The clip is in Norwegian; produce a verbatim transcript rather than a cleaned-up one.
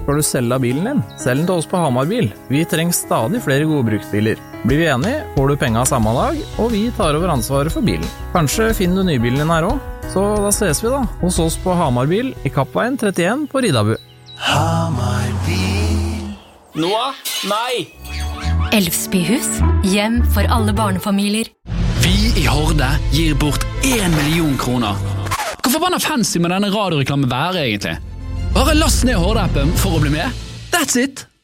Skal du selge bilen din? Selg den til oss på Hamar Bil. Vi trenger stadig flere gode bruksbiler. Blir vi enige, får du penga samme dag, og vi tar over ansvaret for bilen. Kanskje finner du nybilen din her også? Så da ses vi da, hos oss på Hamar Bil i Kappveien trettien på Ridabu. Hamar Bil. Noah? Nei! Elfsbyhus, hjem for alle barnefamilier. Vi i Horde gir bort en million kroner. Hvor forbanna fancy med denne radioreklame være egentlig? Bare last ned Horde-appen for å bli med. That's it!